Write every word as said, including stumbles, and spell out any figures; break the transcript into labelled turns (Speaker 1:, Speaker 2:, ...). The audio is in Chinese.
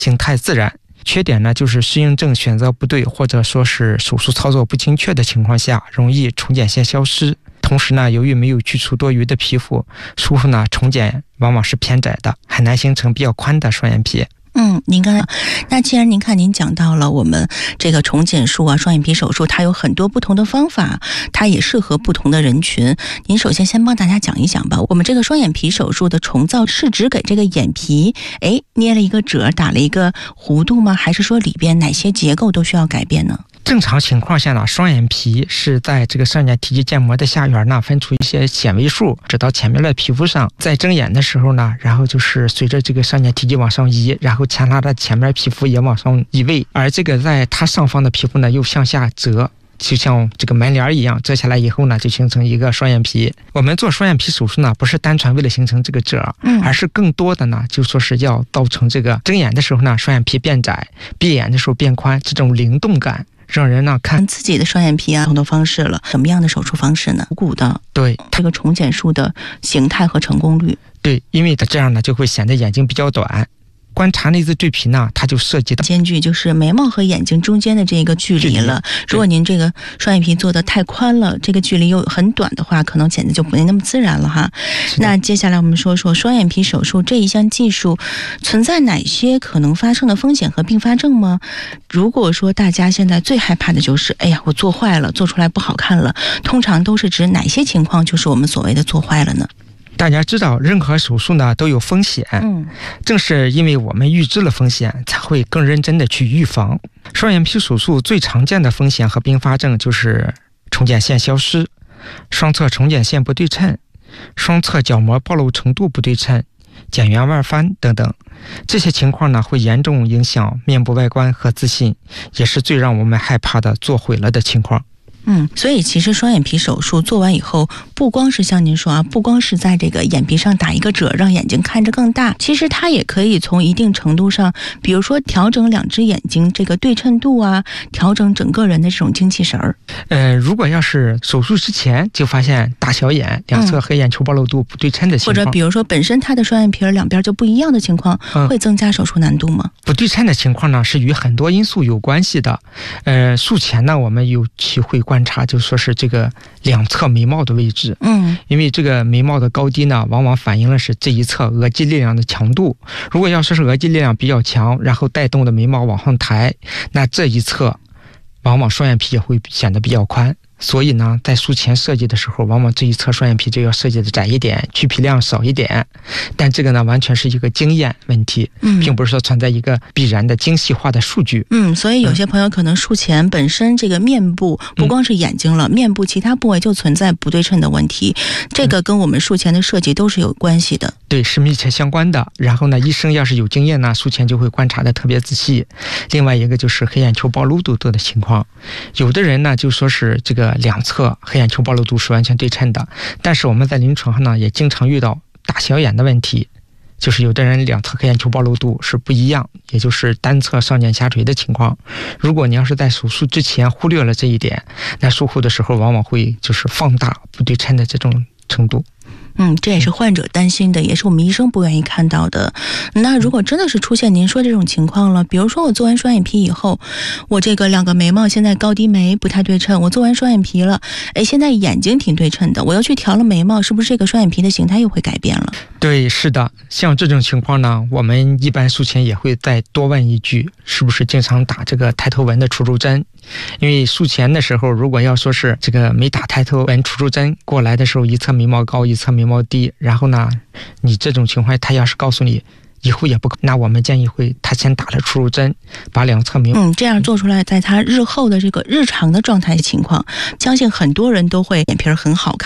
Speaker 1: 形态自然。缺点呢，就是适应症选择不对，或者说是手术操作不精确的情况下，容易重睑线消失。同时呢，由于没有去除多余的皮肤，术后呢重睑往往是偏窄的，很难形成比较宽的双眼皮。
Speaker 2: 嗯，您刚才那既然您看您讲到了我们这个重睑术啊、双眼皮手术，它有很多不同的方法，它也适合不同的人群。您首先先帮大家讲一讲吧。我们这个双眼皮手术的重造是指给这个眼皮哎捏了一个褶，打了一个弧度吗？还是说里边哪些结构都需要改变呢？
Speaker 1: 正常情况下呢，双眼皮是在这个上睑提肌腱膜的下缘呢分出一些纤维束，指到前面的皮肤上。在睁眼的时候呢，然后就是随着这个上睑提肌往上移，然后牵拉的前面皮肤也往上移位，而这个在它上方的皮肤呢又向下折，就像这个门帘一样，折下来以后呢，就形成一个双眼皮。我们做双眼皮手术呢，不是单纯为了形成这个褶，而是更多的呢，就说是要造成这个睁眼的时候呢，双眼皮变窄，闭眼的时候变宽，这种灵动感。让人呢看
Speaker 2: 自己的双眼皮啊，不同的方式了。什么样的手术方式呢？股骨的，
Speaker 1: 对
Speaker 2: 这个重睑术的形态和成功率，
Speaker 1: 对，因为它这样呢就会显得眼睛比较短。观察内眦赘皮呢，它就涉及到
Speaker 2: 间距，就是眉毛和眼睛中间的这个距离了。如果您这个双眼皮做的太宽了，这个距离又很短的话，可能显得就不那么自然了哈。那接下来我们说说双眼皮手术这一项技术存在哪些可能发生的风险和并发症吗？如果说大家现在最害怕的就是，哎呀，我做坏了，做出来不好看了，通常都是指哪些情况就是我们所谓的做坏了呢？
Speaker 1: 大家知道任何手术呢都有风险，嗯，正是因为我们预知了风险，才会更认真的去预防。双眼皮手术最常见的风险和并发症就是重睑线消失、双侧重睑线不对称、双侧角膜暴露程度不对称、睑缘外翻等等。这些情况呢会严重影响面部外观和自信，也是最让我们害怕的做毁了的情况。
Speaker 2: 嗯，所以其实双眼皮手术做完以后，不光是像您说啊，不光是在这个眼皮上打一个褶，让眼睛看着更大，其实它也可以从一定程度上，比如说调整两只眼睛这个对称度啊，调整整个人的这种精气神儿。呃，
Speaker 1: 如果要是手术之前就发现大小眼、两侧黑眼球暴露度不对称的情况，
Speaker 2: 或者比如说本身它的双眼皮两边就不一样的情况，嗯、会增加手术难度吗？
Speaker 1: 不对称的情况呢，是与很多因素有关系的。呃，术前呢，我们有机会观察，就说是这个两侧眉毛的位置，嗯，因为这个眉毛的高低呢，往往反映的是这一侧额肌力量的强度。如果要说是额肌力量比较强，然后带动的眉毛往上抬，那这一侧往往双眼皮也会显得比较宽。所以呢，在术前设计的时候，往往这一侧双眼皮就要设计的窄一点，去皮量少一点。但这个呢，完全是一个经验问题，嗯，并不是说存在一个必然的精细化的数据。
Speaker 2: 嗯，所以有些朋友可能术前本身这个面部不光是眼睛了，嗯、面部其他部位就存在不对称的问题，这个跟我们术前的设计都是有关系的。
Speaker 1: 对，是密切相关的。然后呢，医生要是有经验呢，术前就会观察的特别仔细。另外一个就是黑眼球暴露度的情况，有的人呢就说是这个两侧黑眼球暴露度是完全对称的，但是我们在临床上呢也经常遇到大小眼的问题，就是有的人两侧黑眼球暴露度是不一样，也就是单侧上睑下垂的情况。如果你要是在手术之前忽略了这一点，那术后的时候往往会就是放大不对称的这种程度。
Speaker 2: 嗯，这也是患者担心的，也是我们医生不愿意看到的。那如果真的是出现您说这种情况了，比如说我做完双眼皮以后，我这个两个眉毛现在高低眉不太对称，我做完双眼皮了，哎，现在眼睛挺对称的，我又去调了眉毛，是不是这个双眼皮的形态又会改变了？
Speaker 1: 对，是的，像这种情况呢，我们一般术前也会再多问一句，是不是经常打这个抬头纹的除皱针？因为术前的时候，如果要说是这个没打抬头纹除皱针过来的时候，一侧眉毛高，一侧眉毛低，然后呢，你这种情况他要是告诉你以后也不，那我们建议会他先打了除皱针，把两侧眉毛
Speaker 2: 嗯这样做出来，在他日后的这个日常的状态情况，相信很多人都会眼皮很好看。